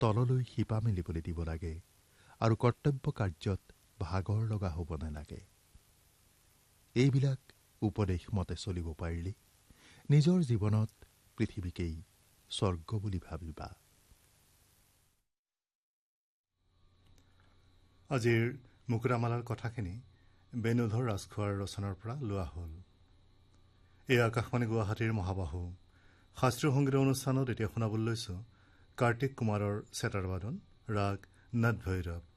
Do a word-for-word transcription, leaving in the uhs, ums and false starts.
তললৈ শিপা মেলিবলৈ দিব লাগে আৰু কৰ্তব্য কাৰ্যত ভাগৰ লগা হ'ব নালাগে। এইবিলাক উপদেশ মতে চলিব পাৰিলে নিজৰ জীৱনত পৃথিৱীকেই স্বৰ্গ বুলি ভাবিবা। আজিৰ মুকুতামালাৰ কথাখিনি বেণুধৰ ৰাজখোৱাৰ ৰচনাৰ পৰা লোৱা হ'ল। এই আকাশবাণী গুৱাহাটীৰ মহাবাহু শাস্ত্ৰীয় সংগীত অনুষ্ঠানত এতিয়া শুনাবলৈ লৈছোঁ কাৰ্তিক কুমাৰৰ চেতাৰবাদন ৰাগ নটভৈৰৱ।